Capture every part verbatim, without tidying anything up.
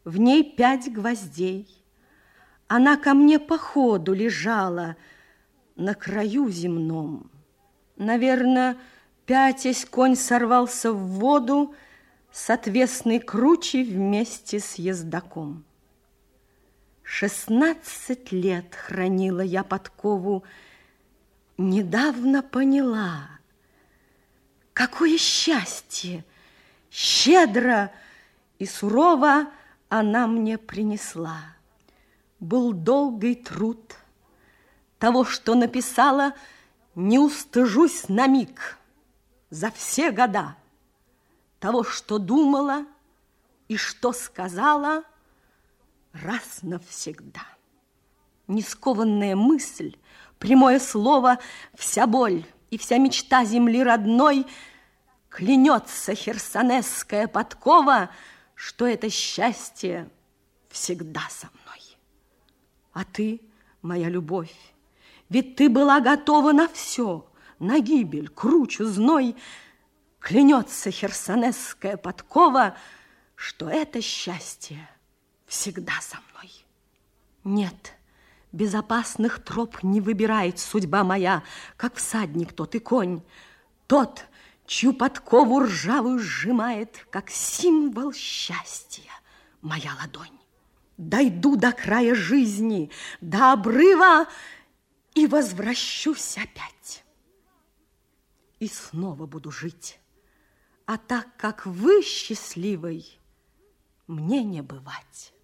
в ней пять гвоздей. Она ко мне по ходу лежала на краю земном. Наверно, пятясь, конь сорвался в воду с отвесной кручей вместе с ездоком. Шестнадцать лет хранила я подкову, недавно поняла, какое счастье щедро и сурово она мне принесла. Был долгий труд, того, что написала, не устыжусь на миг за все года. Того, что думала и что сказала, раз навсегда. Нескованная мысль, прямое слово, вся боль и вся мечта земли родной, клянется херсонесская подкова, что это счастье всегда со мной. А ты, моя любовь, ведь ты была готова на все, на гибель, кручу, зной. Клянется херсонесская подкова, что это счастье всегда со мной. Нет, безопасных троп не выбирает судьба моя, как всадник тот и конь, тот, чью подкову ржавую сжимает, как символ счастья, моя ладонь. Дойду до края жизни, до обрыва и возвращусь опять. И снова буду жить. А так как вы счастливой, мне не бывать.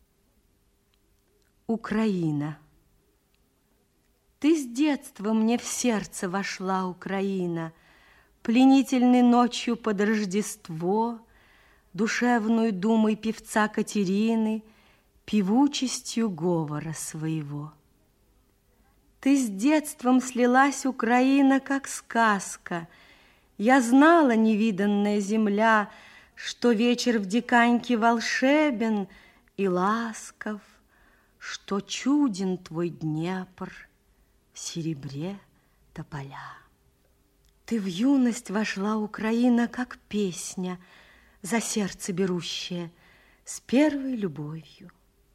Украина. Ты с детства мне в сердце вошла, Украина, пленительной ночью под Рождество, душевную думой певца Катерины, певучестью говора своего. Ты с детством слилась, Украина, как сказка. Я знала, невиданная земля, что вечер в Диканьке волшебен и ласков, что чуден твой Днепр в серебре тополя. Ты в юность вошла, Украина, как песня, за сердце берущая, с первой любовью.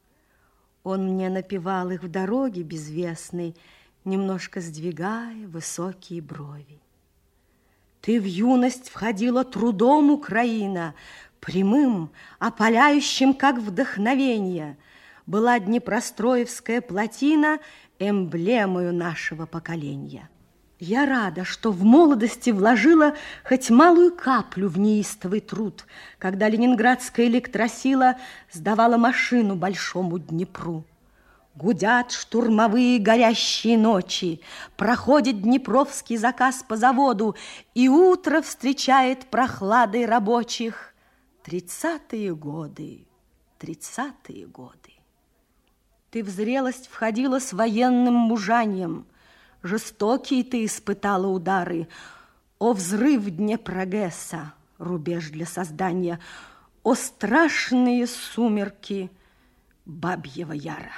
Он мне напевал их в дороге безвестной, немножко сдвигая высокие брови. Ты в юность входила трудом, Украина, прямым, опаляющим, как вдохновенье. Была Днепростроевская плотина эмблемою нашего поколения. Я рада, что в молодости вложила хоть малую каплю в неистовый труд, когда ленинградская электросила сдавала машину большому Днепру. Гудят штурмовые горящие ночи, проходит днепровский заказ по заводу, и утро встречает прохладой рабочих. Тридцатые годы, тридцатые годы. Ты в зрелость входила с военным мужанием, жестокие ты испытала удары. О, взрыв Днепрогэса, рубеж для создания! О, страшные сумерки Бабьего Яра!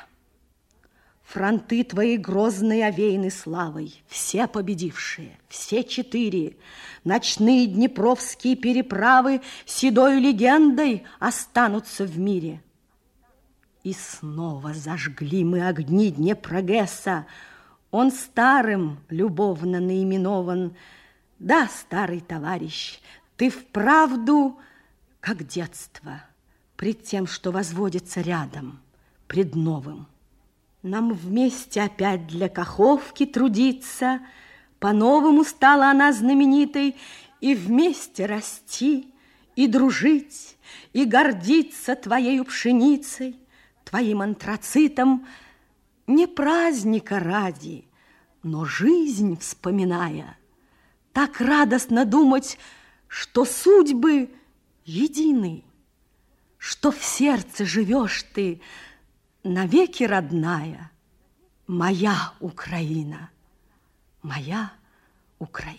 Фронты твои грозные овеяны славой, все победившие, все четыре. Ночные днепровские переправы седою легендой останутся в мире. И снова зажгли мы огни Днепрогэса. Он старым любовно наименован. Да, старый товарищ, ты вправду как детство, пред тем, что возводится рядом, пред новым. Нам вместе опять для Каховки трудиться, по-новому стала она знаменитой, и вместе расти, и дружить, и гордиться твоею пшеницей, твоим антрацитом, не праздника ради, но жизнь вспоминая. Так радостно думать, что судьбы едины, что в сердце живешь ты, навеки родная, моя Украина, моя Украина.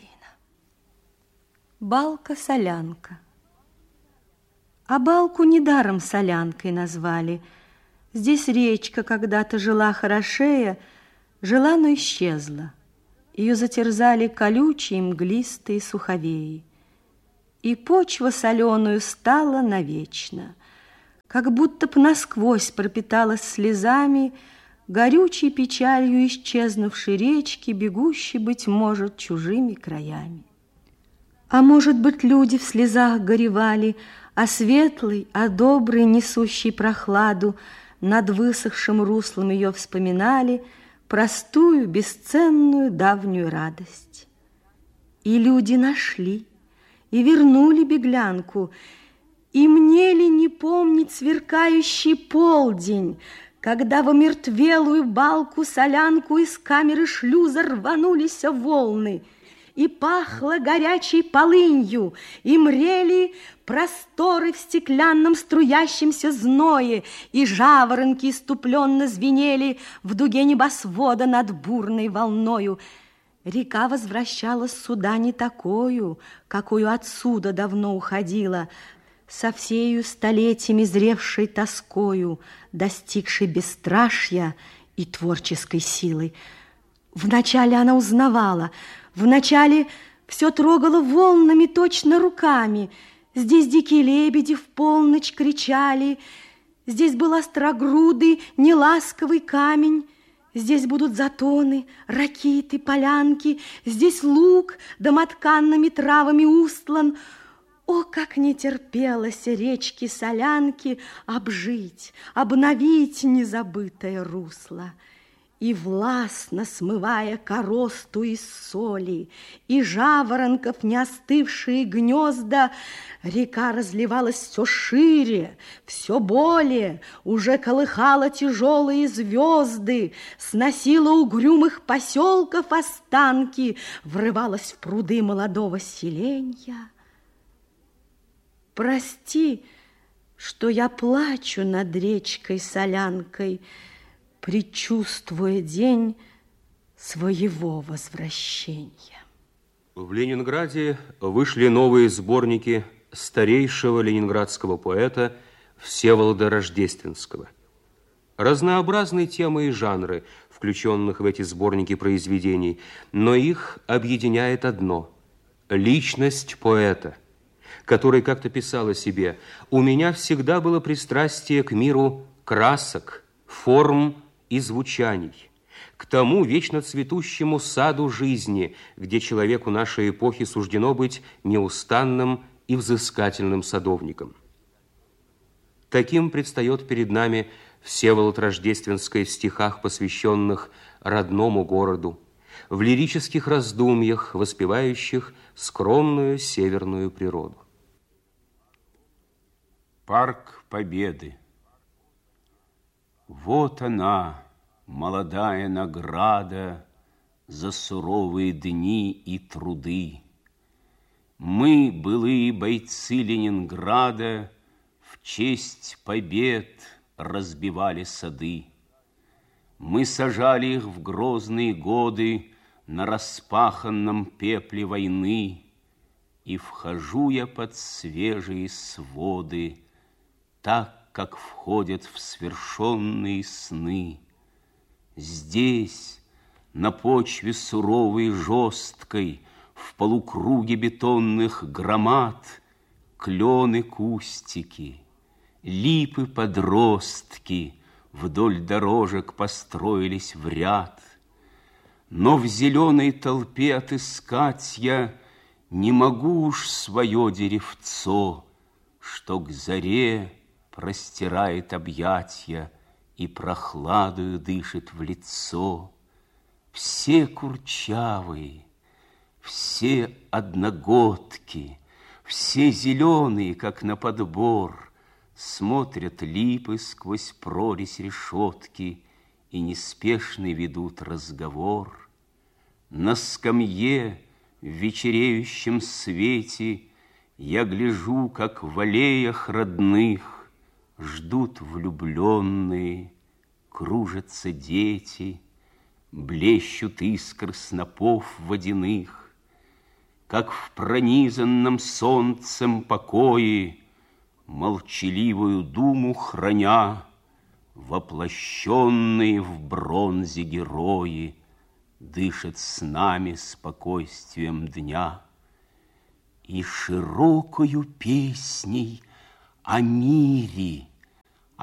Балка-солянка. А балку недаром солянкой назвали. Здесь речка когда-то жила хорошея, жила, но исчезла. Ее затерзали колючие, мглистые суховеи. И почва соленую стала навечно. как будто б насквозь пропиталась слезами, горючей печалью исчезнувшей речки, бегущей, быть может, чужими краями. А может быть, люди в слезах горевали, а светлый, а добрый, несущий прохладу, над высохшим руслом ее вспоминали простую, бесценную давнюю радость. И люди нашли, и вернули беглянку, и мне ли не помнить сверкающий полдень, когда в омертвелую балку-солянку из камеры шлюза рванулись волны, и пахло горячей полынью, и мрели просторы в стеклянном струящемся зное, и жаворонки иступленно звенели в дуге небосвода над бурной волною. Река возвращалась сюда не такою, какую отсюда давно уходила, со всею столетиями зревшей тоскою, достигшей бесстрашья и творческой силы. Вначале она узнавала, вначале все трогало волнами, точно руками. Здесь дикие лебеди в полночь кричали, здесь был острогрудый, неласковый камень, здесь будут затоны, ракиты, полянки, здесь луг домотканными травами устлан. О, как не терпелось речки-солянки обжить, обновить незабытое русло! И властно смывая коросту из соли и жаворонков неостывшие гнезда, река разливалась все шире, все более, уже колыхала тяжелые звезды, сносила угрюмых поселков останки, врывалась в пруды молодого селенья. Прости, что я плачу над речкой-солянкой, предчувствуя день своего возвращения. В Ленинграде вышли новые сборники старейшего ленинградского поэта Всеволода Рождественского. Разнообразны темы и жанры, включенных в эти сборники произведений, но их объединяет одно – личность поэта, который как-то писал о себе: «У меня всегда было пристрастие к миру красок, форм и звучаний, к тому вечно цветущему саду жизни, где человеку нашей эпохи суждено быть неустанным и взыскательным садовником». Таким предстает перед нами Всеволод Рождественский в стихах, посвященных родному городу, в лирических раздумьях, воспевающих скромную северную природу. Парк Победы. Вот она, молодая награда за суровые дни и труды. Мы, былые бойцы Ленинграда, в честь побед разбивали сады. Мы сажали их в грозные годы на распаханном пепле войны, и вхожу я под свежие своды, так, как входят в свершенные сны. Здесь, на почве суровой и жесткой, в полукруге бетонных громад, клены кустики, липы подростки вдоль дорожек построились в ряд. Но в зеленой толпе отыскать я не могу уж свое деревцо, что к заре простирает объятья и прохладою дышит в лицо. Все курчавые, все одногодки, все зеленые, как на подбор, смотрят липы сквозь прорезь решетки и неспешно ведут разговор. На скамье в вечереющем свете я гляжу, как в аллеях родных ждут влюбленные, кружатся дети, блещут искр снопов водяных, как в пронизанном солнцем покое, молчаливую думу храня, воплощенные в бронзе герои дышат с нами спокойствием дня. И широкою песней о мире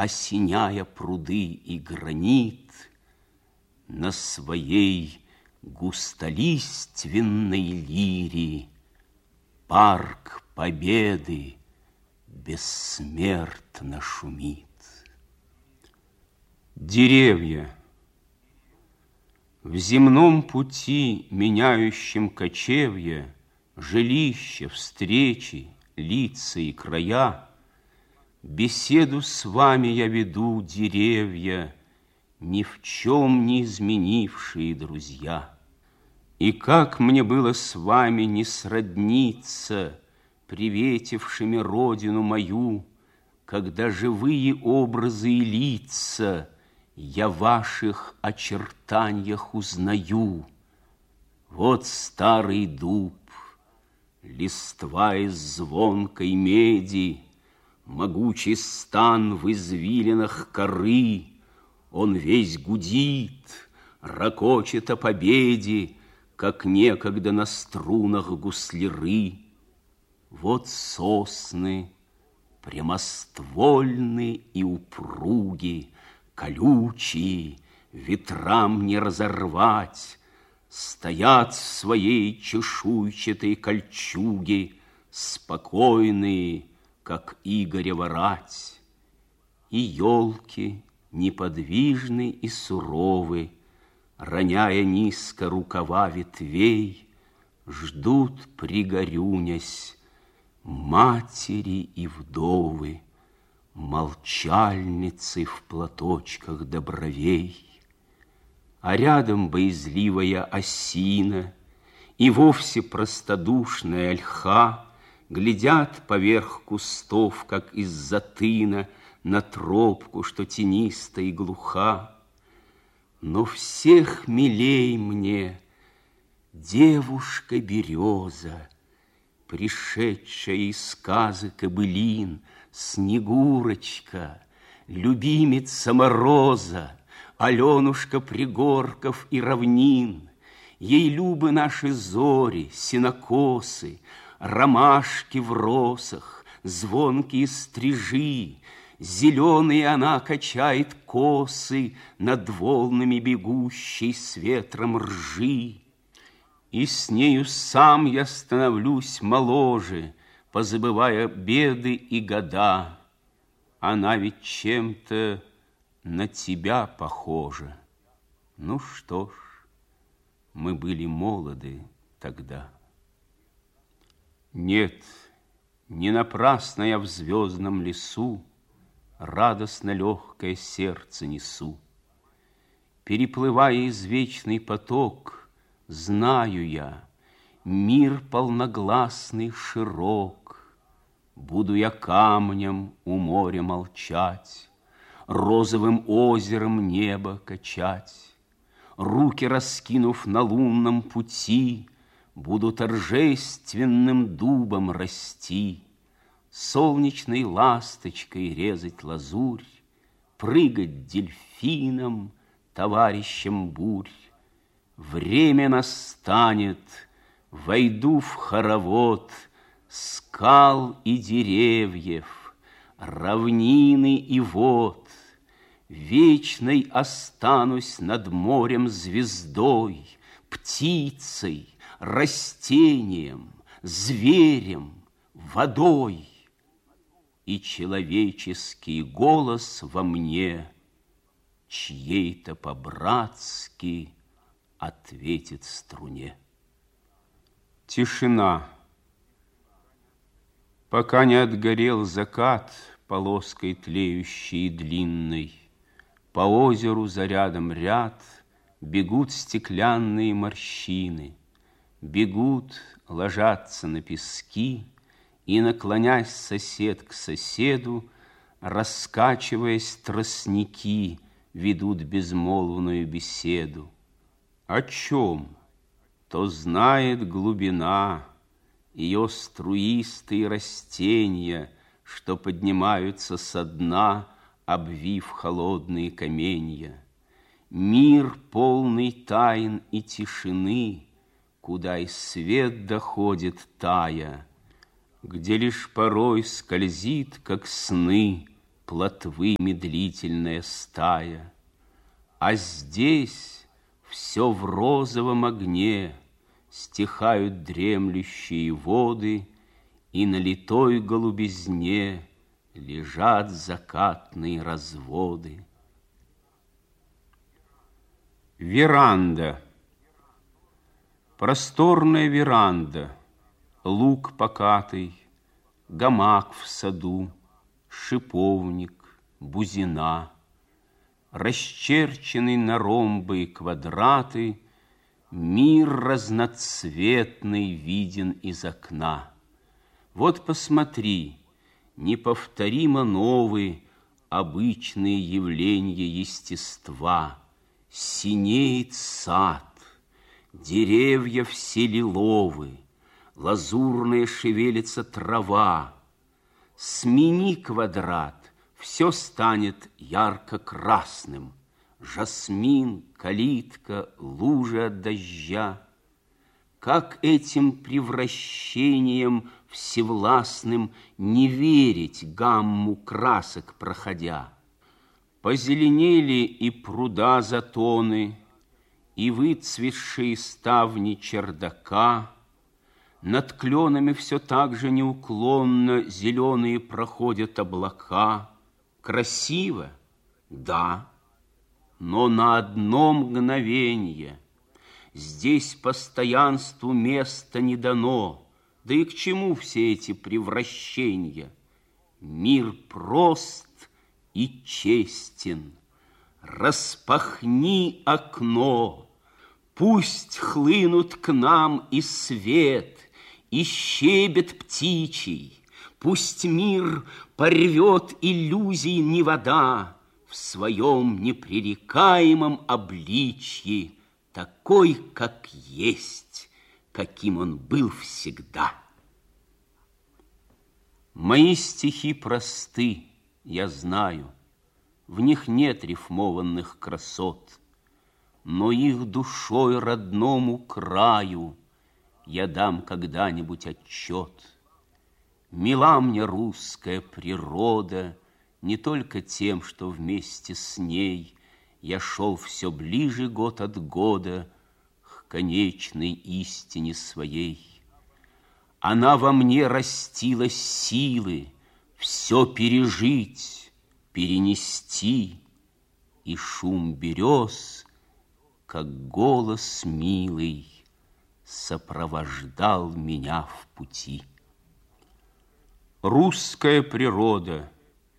осеняя пруды и гранит, на своей густолиственной лире парк Победы бессмертно шумит. Деревья в земном пути, меняющем кочевья, жилища, встречи, лица и края, беседу с вами я веду, деревья, ни в чем не изменившие друзья. И как мне было с вами не сродниться, приветившими родину мою, когда живые образы и лица я в ваших очертаниях узнаю. Вот старый дуб, листва из звонкой меди, могучий стан в извилинах коры, он весь гудит, ракочет о победе, как некогда на струнах гусляры. Вот сосны, прямоствольны и упруги, колючие, ветрам не разорвать, стоят в своей чешуйчатой кольчуге, спокойные, как Игорева рать. И елки неподвижны и суровы, роняя низко рукава ветвей, ждут, пригорюнясь, матери и вдовы, молчальницы в платочках до бровей. А рядом боязливая осина и вовсе простодушная ольха глядят поверх кустов, как из-за тына, на тропку, что тениста и глуха. Но всех милей мне девушка-береза, пришедшая из сказок и былин, Снегурочка, любимица мороза, Аленушка пригорков и равнин. Ей любы наши зори, сенокосы, ромашки в росах, звонкие стрижи. Зеленые она качает косы над волнами бегущей с ветром ржи. И с нею сам я становлюсь моложе, позабывая беды и года. Она ведь чем-то на тебя похожа. Ну что ж, мы были молоды тогда. Нет, не напрасно я в звездном лесу радостно легкое сердце несу. Переплывая извечный поток, знаю я, мир полногласный широк. Буду я камнем у моря молчать, розовым озером небо качать. Руки раскинув на лунном пути, буду торжественным дубом расти, солнечной ласточкой резать лазурь, прыгать дельфином, товарищем бурь. Время настанет, войду в хоровод скал и деревьев, равнины и вод. Вечной останусь над морем звездой, птицей, растением, зверем, водой. И человеческий голос во мне чьей-то по-братски ответит струне. Тишина. Пока не отгорел закат полоской тлеющей и длинной, по озеру за рядом ряд бегут стеклянные морщины, бегут, ложатся на пески, и, наклонясь сосед к соседу, раскачиваясь, тростники ведут безмолвную беседу. О чем? То знает глубина, ее струистые растения, что поднимаются со дна, обвив холодные каменья. Мир полный тайн и тишины, куда и свет доходит тая, где лишь порой скользит, как сны, плотвы медлительная стая. А здесь все в розовом огне, стихают дремлющие воды, и на литой голубизне лежат закатные разводы. Веранда. Просторная веранда, луг покатый, гамак в саду, шиповник, бузина, расчерченный на ромбы и квадраты, мир разноцветный виден из окна. Вот посмотри, неповторимо новые обычные явления естества. Синеет сад, деревья все лиловы, лазурная шевелится трава. Смени квадрат, все станет ярко-красным. Жасмин, калитка, лужи от дождя. Как этим превращением всевластным не верить гамму красок проходя? Позеленели и пруда затоны, и выцветшие ставни чердака. Над кленами все так же неуклонно зеленые проходят облака. Красиво? Да, но на одно мгновенье. Здесь постоянству места не дано. Да и к чему все эти превращения? Мир прост и честен. Распахни окно, пусть хлынут к нам и свет, и щебет птичий. Пусть мир порвет иллюзий невода в своем непререкаемом обличье, такой, как есть, каким он был всегда. Мои стихи просты, я знаю, в них нет рифмованных красот, но их душой родному краю я дам когда-нибудь отчет. Мила мне русская природа не только тем, что вместе с ней я шел все ближе год от года к конечной истине своей. Она во мне растила силы все пережить, перенести, и шум берез, как голос милый, сопровождал меня в пути. Русская природа,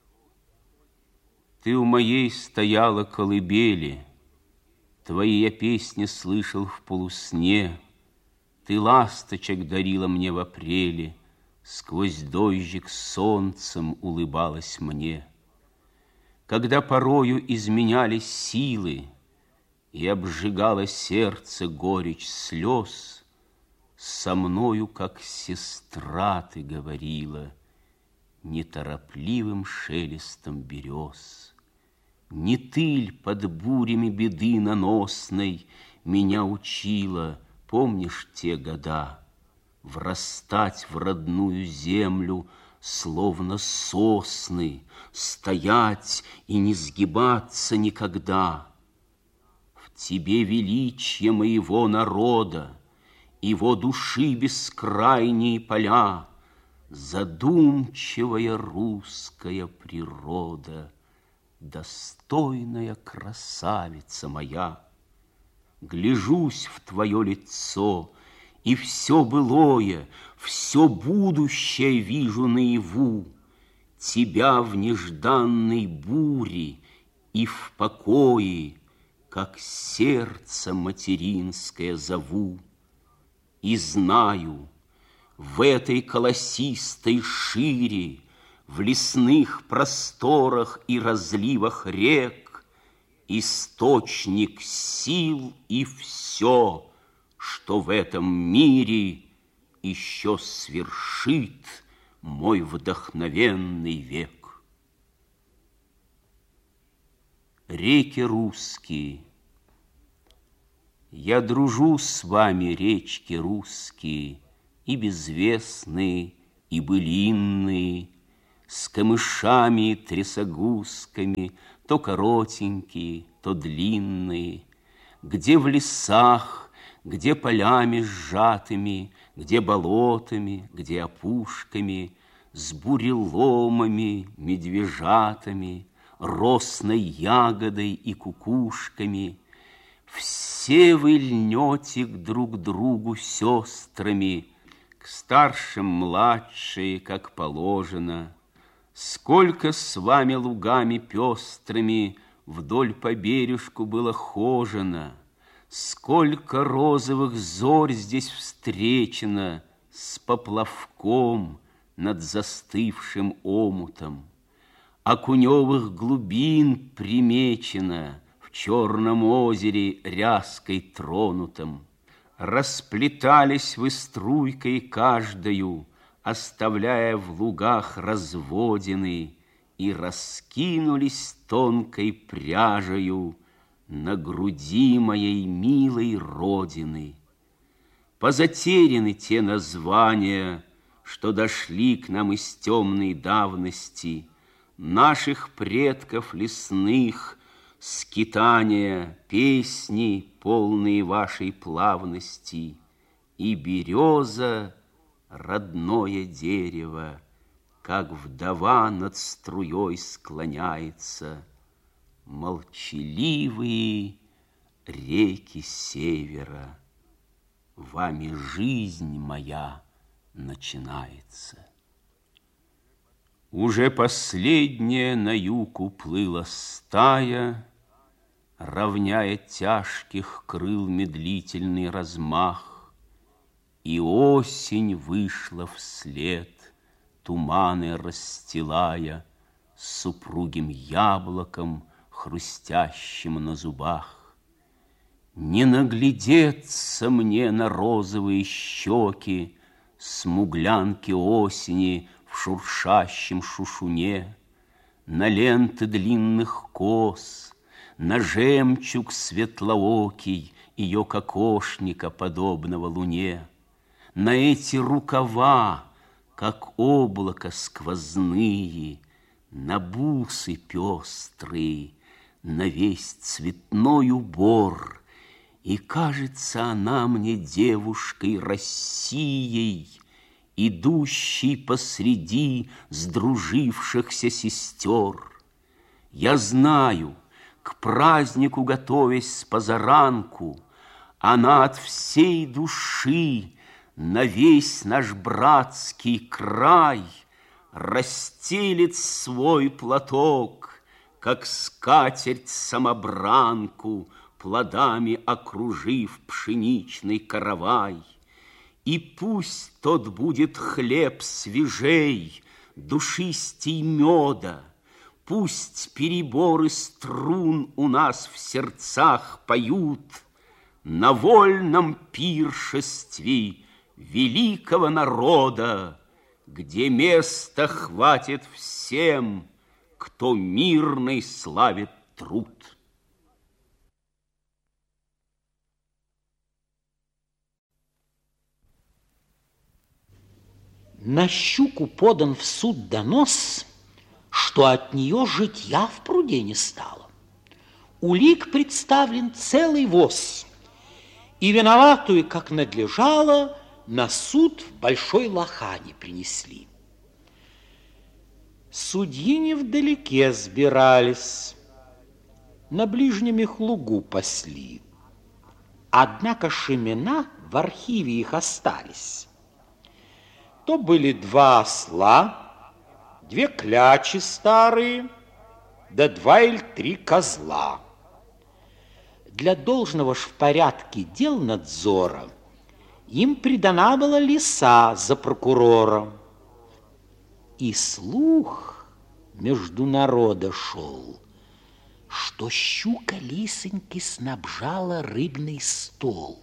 ты у моей стояла колыбели, твои я песни слышал в полусне, ты ласточек дарила мне в апреле, сквозь дождик солнцем улыбалась мне. Когда порою изменялись силы и обжигало сердце горечь слез, со мною, как сестра, ты говорила неторопливым шелестом берез. Не тыль под бурями беды наносной меня учила, помнишь те года, врастать в родную землю, словно сосны, стоять и не сгибаться никогда. В тебе величие моего народа, его души бескрайние поля, задумчивая русская природа, достойная красавица моя. Гляжусь в твое лицо, и все былое, все будущее вижу наяву. Тебя в нежданной буре и в покое, как сердце материнское зову. И знаю, в этой колосистой шире, в лесных просторах и разливах рек, источник сил и все, что в этом мире еще свершит мой вдохновенный век. Реки русские, я дружу с вами, речки русские, и безвестные, и былинные, с камышами и трясогузками, то коротенькие, то длинные, где в лесах, где полями сжатыми, где болотами, где опушками, с буреломами, медвежатами, росной ягодой и кукушками. Все вы льнете друг к другу сестрами, к старшим младшие, как положено. Сколько с вами лугами пестрыми вдоль по бережку было хожено, сколько розовых зорь здесь встречено с поплавком над застывшим омутом. Окуневых глубин примечено в черном озере ряской тронутом. Расплетались вы струйкой каждою, оставляя в лугах разводины, и раскинулись тонкой пряжею на груди моей милой родины. Позатеряны те названия, что дошли к нам из темной давности, наших предков лесных, скитания, песни, полные вашей плавности, и береза, родное дерево, как вдова над струей склоняется, молчаливые реки севера, вами жизнь моя начинается. Уже последняя на юг уплыла стая, равняя тяжких крыл медлительный размах, и осень вышла вслед, туманы расстилая, с упругим яблоком, хрустящим на зубах. Не наглядеться мне на розовые щеки смуглянки осени в шуршащем шушуне, на ленты длинных кос, на жемчуг светлоокий ее кокошника, подобного луне, на эти рукава, как облако сквозные, на бусы пестрые, на весь цветной убор. И кажется она мне девушкой Россией, идущей посреди сдружившихся сестер. Я знаю, к празднику готовясь с позаранку, она от всей души на весь наш братский край расстелит свой платок, как скатерть-самобранку, плодами окружив пшеничный каравай. И пусть тот будет хлеб свежей, душистей меда, пусть переборы струн у нас в сердцах поют на вольном пиршестве великого народа, где места хватит всем, кто мирный славит труд. На щуку подан в суд донос, что от нее житья в пруде не стало. Улик представлен целый воз, и виноватую, как надлежало, на суд в большой лохане принесли. Судьи невдалеке сбирались, на ближнем их лугу пасли. Однако ж имена в архиве их остались. То были два осла, две клячи старые, да два или три козла. Для должного ж в порядке дел надзора им придана была лиса за прокурором. И слух между народа шел, что щука лисоньки снабжала рыбный стол.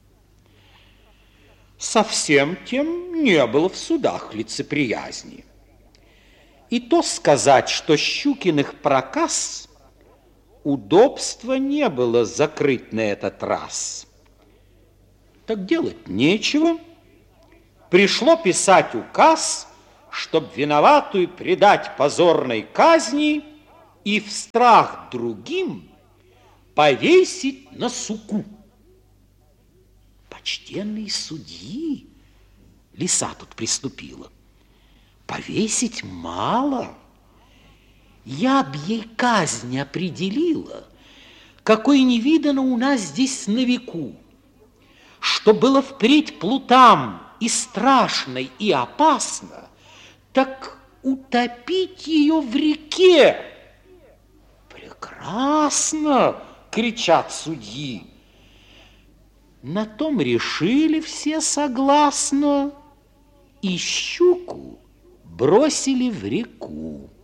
Совсем тем не было в судах лицеприязни. И то сказать, что щукиных проказ удобства не было закрыть на этот раз. Так делать нечего. Пришло писать указ, чтоб виноватую предать позорной казни и в страх другим повесить на суку. Почтенные судьи, лиса тут приступила, повесить мало. Я б ей казнь определила, какой не видано у нас здесь на веку, что было впредь плутам и страшно, и опасно, так утопить ее в реке. Прекрасно, кричат судьи. На том решили все согласно, и щуку бросили в реку.